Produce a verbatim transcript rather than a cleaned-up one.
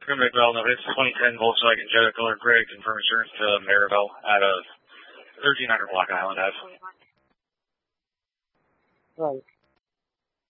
Good Bell, no, it's twenty ten Volkswagen Jetta color gray, confirm insurance to Maribel out of thirteen hundred Block Island Ave. Right.